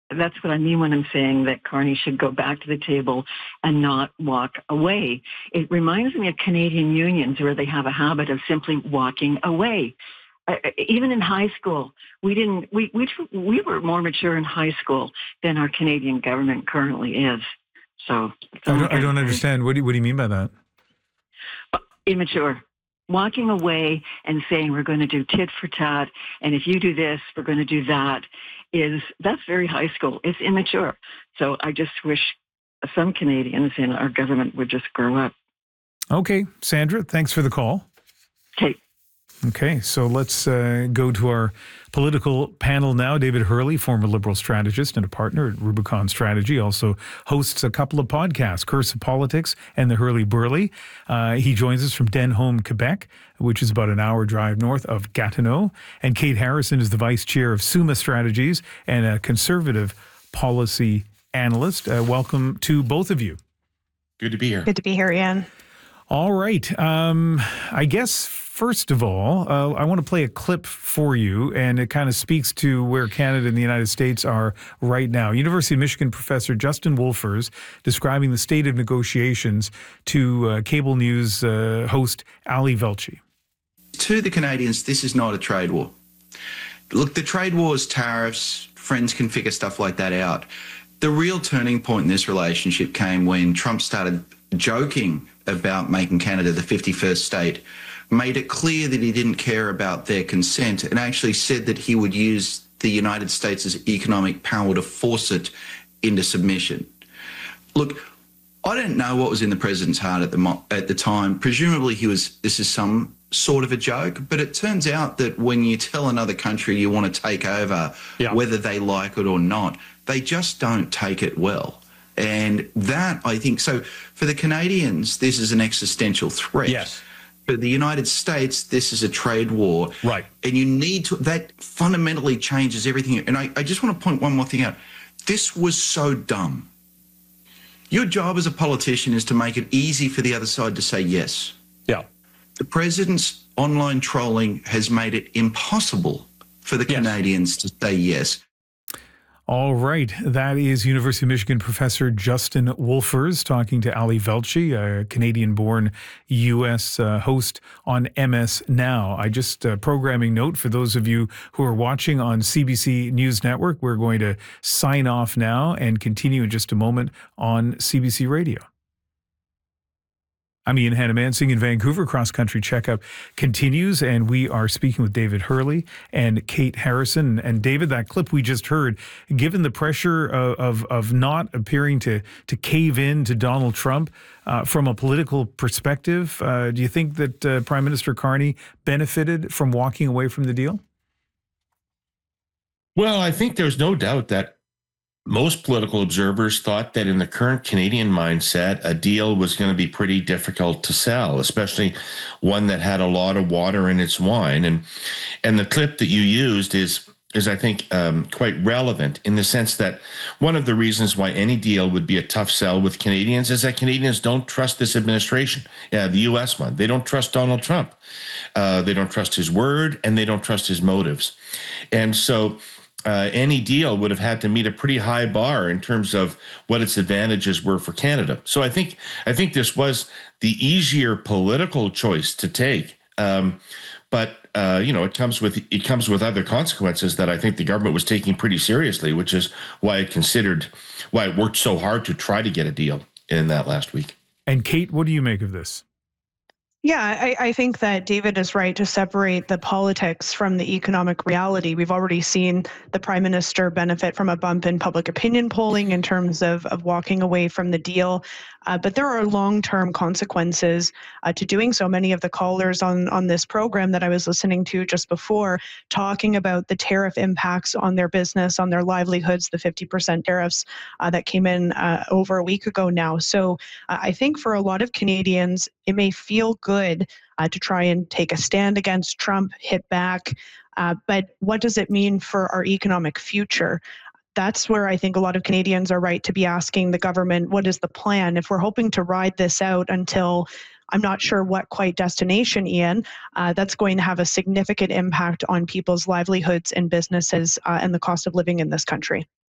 that's what I mean when I'm saying that Carney should go back to the table and not walk away. It reminds me of Canadian unions where they have a habit of simply walking away. Even in high school, we were more mature in high school than our Canadian government currently is. So I don't understand. What do you mean by that? Immature. Walking away and saying we're going to do tit for tat, and if you do this, we're going to do that, that's very high school. It's immature. So I just wish some Canadians in our government would just grow up. Okay, Sandra, thanks for the call. Okay, so let's go to our political panel now. David Hurley, former Liberal strategist and a partner at Rubicon Strategy, also hosts a couple of podcasts, Curse of Politics and The Hurley Burley. He joins us from Denholm, Quebec, which is about an hour drive north of Gatineau. And Kate Harrison is the vice chair of Summa Strategies and a conservative policy analyst. Welcome to both of you. Good to be here. Good to be here, Ian. All right. I guess, first of all, I want to play a clip for you, and it kind of speaks to where Canada and the United States are right now. University of Michigan professor Justin Wolfers describing the state of negotiations to cable news host Ali Velshi. To the Canadians, this is not a trade war. Look, the trade wars, tariffs, friends can figure stuff like that out. The real turning point in this relationship came when Trump started joking about making Canada the 51st state, made it clear that he didn't care about their consent, and actually said that he would use the United States' economic power to force it into submission. Look, I don't know what was in the president's heart at the time. Presumably this is some sort of a joke, but it turns out that when you tell another country you want to take over, whether they like it or not, they just don't take it well. And that, I think, so for the Canadians, this is an existential threat. Yes. For the United States, this is a trade war. Right. And you need to, that fundamentally changes everything. And I just want to point one more thing out. This was so dumb. Your job as a politician is to make it easy for the other side to say yes. Yeah. The president's online trolling has made it impossible for the Canadians to say yes. All right. That is University of Michigan professor Justin Wolfers talking to Ali Velshi, a Canadian-born U.S. Host on MS Now. I just programming note for those of you who are watching on CBC News Network, we're going to sign off now and continue in just a moment on CBC Radio. I'm Ian Hannamansing in Vancouver. Cross Country Checkup continues, and we are speaking with David Hurley and Kate Harrison. And David, that clip we just heard, given the pressure of not appearing to cave in to Donald Trump from a political perspective, do you think that Prime Minister Carney benefited from walking away from the deal? Well, I think there's no doubt that most political observers thought that in the current Canadian mindset, a deal was going to be pretty difficult to sell, especially one that had a lot of water in its wine. And the clip that you used is I think, quite relevant in the sense that one of the reasons why any deal would be a tough sell with Canadians is that Canadians don't trust this administration, the U.S. one. They don't trust Donald Trump. They don't trust his word, and they don't trust his motives. And so any deal would have had to meet a pretty high bar in terms of what its advantages were for Canada. So I think this was the easier political choice to take. But it comes with other consequences that I think the government was taking pretty seriously, which is why it worked so hard to try to get a deal in that last week. And Kate, what do you make of this? Yeah, I think that David is right to separate the politics from the economic reality. We've already seen the Prime Minister benefit from a bump in public opinion polling in terms of walking away from the deal. But there are long-term consequences to doing so. Many of the callers on this program that I was listening to just before talking about the tariff impacts on their business, on their livelihoods, the 50% tariffs that came in over a week ago now. So I think for a lot of Canadians, it may feel good to try and take a stand against Trump, hit back. But what does it mean for our economic future? That's where I think a lot of Canadians are right to be asking the government, what is the plan? If we're hoping to ride this out until I'm not sure what quite destination, Ian, that's going to have a significant impact on people's livelihoods and businesses and the cost of living in this country.